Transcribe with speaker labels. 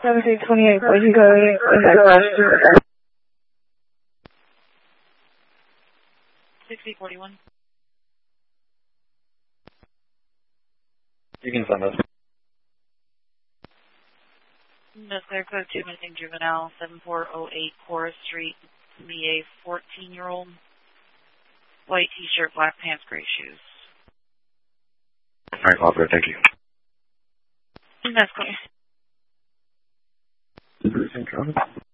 Speaker 1: 1728 Boise Code, West
Speaker 2: 6041.
Speaker 3: You can send us.
Speaker 2: Miss Clear Code 2 missing juvenile, 7408 Cora Street, me a 14-year-old, white t-shirt, black pants, gray shoes.
Speaker 3: All right, Barbara, thank you.
Speaker 2: That's clear.